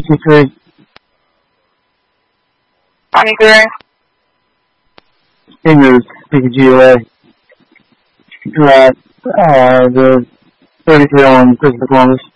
23. 23. Fingers, PGOA. The 33 on Christopher Columbus.